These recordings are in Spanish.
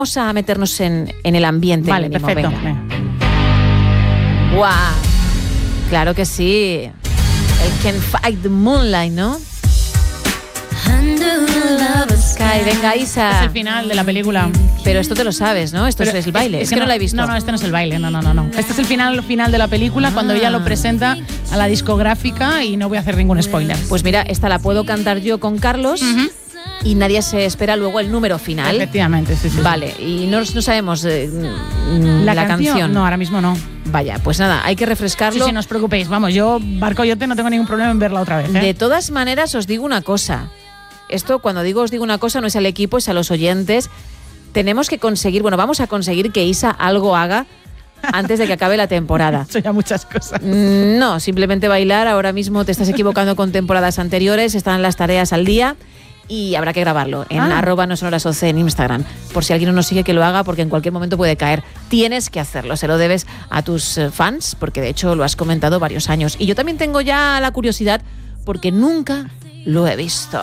Vamos a meternos en el ambiente. Vale, mínimo, perfecto. venga. ¡Guau! Claro que sí. El Can Fight the Moonlight, ¿no? Sky, venga, Isa. Es el final de la película. Pero esto te lo sabes, ¿no? Esto es el baile. Es que no lo he visto. No, este no es el baile. No. Este es el final de la película, cuando ella lo presenta a la discográfica, y no voy a hacer ningún spoiler. Pues mira, esta la puedo cantar yo con Carlos. Y nadie se espera luego el número final. Efectivamente, sí. Vale, y no sabemos la canción. No, ahora mismo no. Vaya, pues nada, hay que refrescarlo. Sí, no os preocupéis. Vamos, yo, Barcoyote, no tengo ningún problema en verla otra vez, ¿eh? De todas maneras, os digo una cosa. Esto, cuando os digo una cosa, no es al equipo, es a los oyentes. Tenemos que conseguir, vamos a conseguir que Isa algo haga antes de que acabe la temporada. Son ya muchas cosas. No, simplemente bailar. Ahora mismo te estás equivocando con temporadas anteriores, están las tareas al día. Y habrá que grabarlo en @nosonorasoc en Instagram. Por si alguien no nos sigue, que lo haga, porque en cualquier momento puede caer. Tienes que hacerlo, se lo debes a tus fans, porque de hecho lo has comentado varios años. Y yo también tengo ya la curiosidad, porque nunca lo he visto.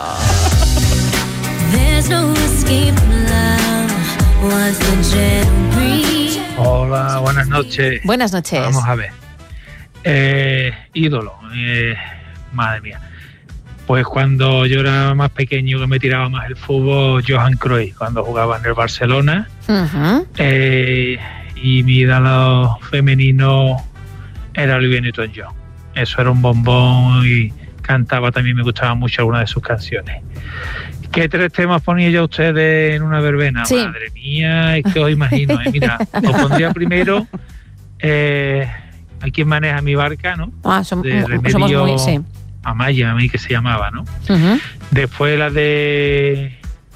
Hola, buenas noches. Buenas noches. Vamos a ver. Ídolo. Madre mía. Pues cuando yo era más pequeño, que me tiraba más el fútbol, Johan Cruyff, cuando jugaba en el Barcelona. Y mi ídolo femenino era Olivia Newton-John. Eso era un bombón, y cantaba también, me gustaban mucho algunas de sus canciones. ¿Qué 3 temas ponía yo a ustedes en una verbena? Sí. Madre mía, es que os imagino. Mira, os pondría primero ¿a quién maneja mi barca, no? Somos Remedio muy, sí. Amaya, a mí que se llamaba, ¿no? Después la de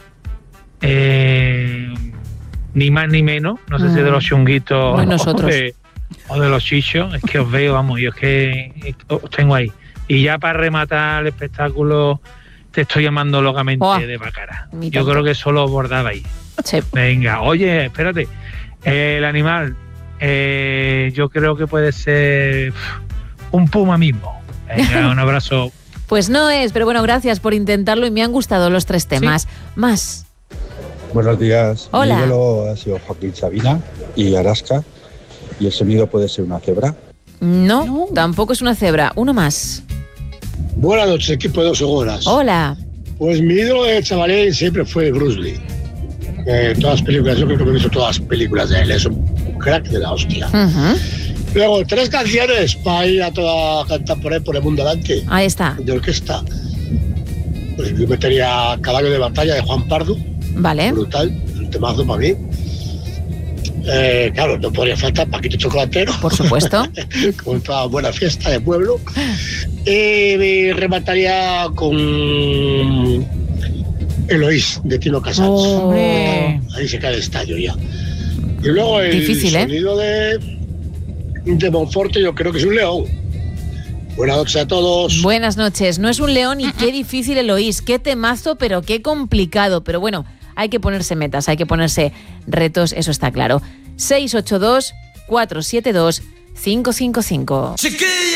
Ni más ni menos, no sé si de los chunguitos o de los chichos. Es que os veo, vamos, yo es que os tengo ahí. Y ya para rematar el espectáculo, te estoy llamando locamente de Baccara. Yo creo que eso lo bordabais. Sí. Venga, oye, espérate. El animal, yo creo que puede ser un puma mismo. Venga, un abrazo. Pues no es, pero bueno, gracias por intentarlo, y me han gustado los 3 temas. ¿Sí? Más. Buenos días. Hola. Mi ídolo ha sido Joaquín Sabina y Araska. ¿Y el sonido puede ser una cebra? No, tampoco es una cebra. Uno más. Buenas noches, equipo de 2 horas. Hola. Pues mi ídolo de chavalín siempre fue Bruce Lee. Todas las películas, yo creo que he visto todas las películas de él. Es un crack de la hostia. Luego, 3 canciones para ir a cantar por el mundo adelante. Ahí está. De orquesta. Pues yo metería Caballo de Batalla de Juan Pardo. Vale. Brutal, es un temazo para mí. Claro, no podría faltar Paquito Chocolatero. Por supuesto. Con toda buena fiesta de pueblo. Y me remataría con Eloís, de Tino Casals. Hombre. Ahí se cae el estallo ya. Y luego el sonido de Monforte, yo creo que es un león. Buenas noches a todos. Buenas noches. No es un león, y qué difícil Eloís. Qué temazo, pero qué complicado. Pero bueno, hay que ponerse metas, hay que ponerse retos, eso está claro. 682 472 555.